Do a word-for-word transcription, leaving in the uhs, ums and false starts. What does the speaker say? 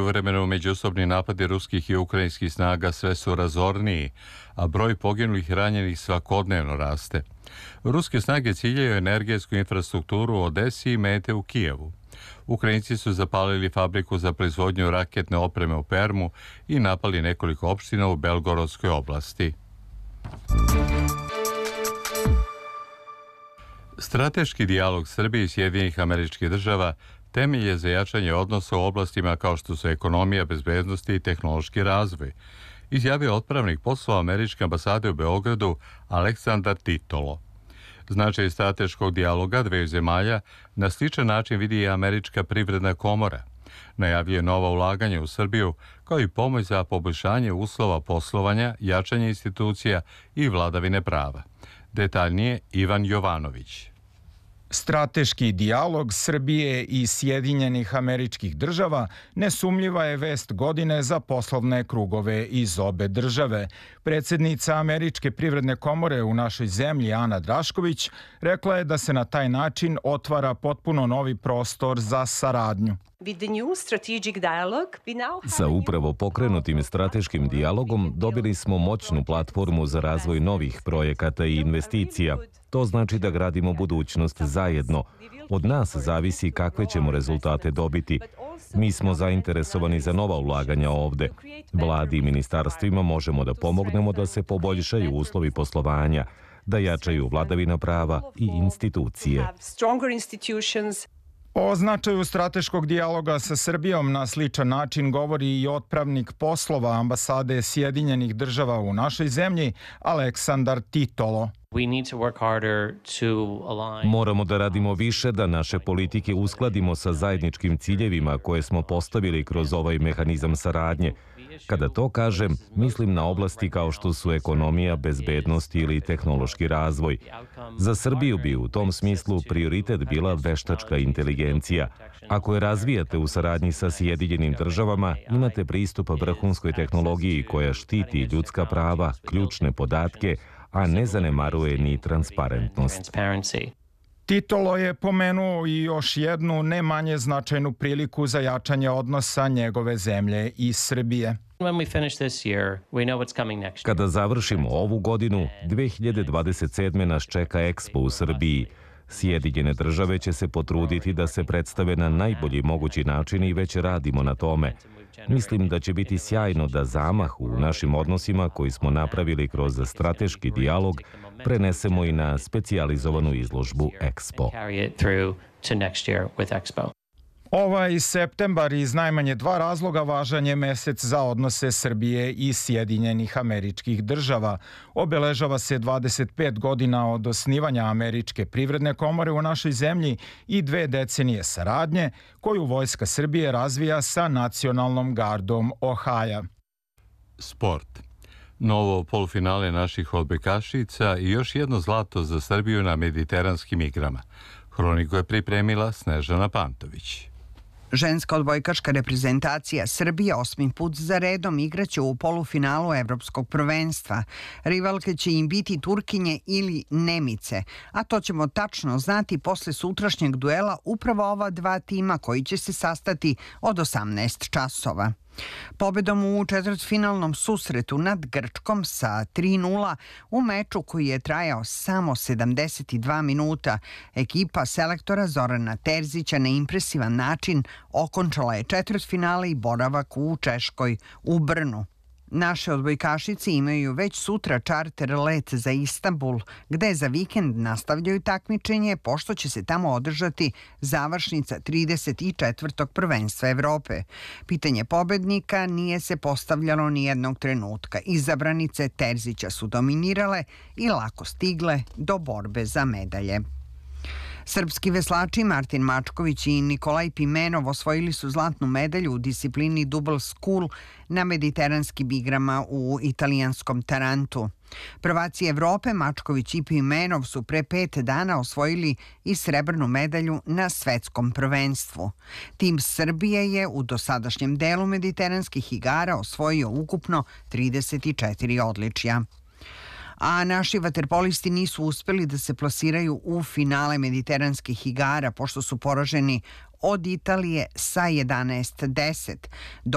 Istovremeno međusobni napadi ruskih i ukrajinskih snaga sve su razorniji, a broj poginulih i ranjenih svakodnevno raste. Ruske snage ciljaju energetsku infrastrukturu u Odesi i mete u Kijevu. Ukrajinci su zapalili fabriku za proizvodnju raketne opreme u Permu i napali nekoliko opština u Belgorodskoj oblasti. Strateški dijalog Srbije i Sjedinjenih Američkih Država temelj je za jačanje odnosa u oblastima kao što su ekonomija, bezbednosti i tehnološki razvoj, izjavio otpravnik poslova Američke ambasade u Beogradu Aleksandar Titolo. Značaj strateškog dijaloga dveju zemalja na sličan način vidi i Američka privredna komora. Najavljuje nova ulaganja u Srbiju, kao i pomoć za poboljšanje uslova poslovanja, jačanje institucija i vladavine prava. Detaljnije Ivan Jovanović. Strateški dijalog Srbije i Sjedinjenih Američkih Država nesumnjiva je vest godine za poslovne krugove iz obe države. Predsjednica Američke privredne komore u našoj zemlji, Ana Drašković, rekla je da se na taj način otvara potpuno novi prostor za saradnju. Sa upravo pokrenutim strateškim dijalogom dobili smo moćnu platformu za razvoj novih projekata i investicija. To znači da gradimo budućnost zajedno. Od nas zavisi kakve ćemo rezultate dobiti. Mi smo zainteresovani za nova ulaganja ovde. Vladi i ministarstvima možemo da pomognemo da se poboljšaju uslovi poslovanja, da jačaju vladavina prava i institucije. O značaju strateškog dijaloga sa Srbijom na sličan način govori i otpravnik poslova ambasade Sjedinjenih Država u našoj zemlji, Aleksandar Titolo. Moramo da radimo više da naše politike uskladimo sa zajedničkim ciljevima koje smo postavili kroz ovaj mehanizam saradnje. Kada to kažem, mislim na oblasti kao što su ekonomija, bezbednost ili tehnološki razvoj. Za Srbiju bi u tom smislu prioritet bila veštačka inteligencija. Ako je razvijate u saradnji sa Sjedinjenim Državama, imate pristup vrhunskoj tehnologiji koja štiti ljudska prava, ključne podatke, a ne zanemaruje ni transparentnost. Titolo je pomenuo i još jednu ne manje značajnu priliku za jačanje odnosa njegove zemlje i Srbije. Kada završimo ovu godinu, dve hiljade dvadeset sedme nas čeka Expo u Srbiji. Sjedinjene Države će se potruditi da se predstave na najbolji mogući način i već radimo na tome. Mislim da će biti sjajno da zamah u našim odnosima koji smo napravili kroz strateški dijalog prenesemo i na specijalizovanu izložbu Expo. Ovaj septembar iz najmanje dva razloga važan je mesec za odnose Srbije i Sjedinjenih Američkih Država. Obeležava se dvadeset pet godina od osnivanja Američke privredne komore u našoj zemlji i dve decenije saradnje koju Vojska Srbije razvija sa Nacionalnom gardom Ohaja. Sport. Novo polufinale naših odbojkašica i još jedno zlato za Srbiju na mediteranskim igrama. Hroniku je pripremila Snežana Pantović. Ženska odbojkaška reprezentacija Srbije osmi put za redom igraće u polufinalu Evropskog prvenstva. Rivalke će im biti Turkinje ili Nemice, a to ćemo tačno znati posle sutrašnjeg duela upravo ova dva tima koji će se sastati od osamnaest časova. Pobedom u četvrtfinalnom susretu nad Grčkom sa tri nula u meču koji je trajao samo sedamdeset dva minuta, ekipa selektora Zorana Terzića na impresivan način okončala je četvrtfinale i boravak u Češkoj u Brnu. Naše odbojkašice imaju već sutra čarter let za Istanbul, gde za vikend nastavljaju takmičenje, pošto će se tamo održati završnica trideset četvrtog prvenstva Evrope. Pitanje pobednika nije se postavljalo ni jednog trenutka. Izabranice Terzića su dominirale i lako stigle do borbe za medalje. Srpski veslači Martin Mačković i Nikolaj Pimenov osvojili su zlatnu medalju u disciplini Double Scull na mediteranskim igrama u italijanskom Tarantu. Prvaci Evrope Mačković i Pimenov su pre pet dana osvojili i srebrnu medalju na svetskom prvenstvu. Tim Srbije je u dosadašnjem delu mediteranskih igara osvojio ukupno trideset četiri odličja. A naši vaterpolisti nisu uspeli da se plasiraju u finale mediteranskih igara pošto su poraženi od Italije sa jedanaest deset.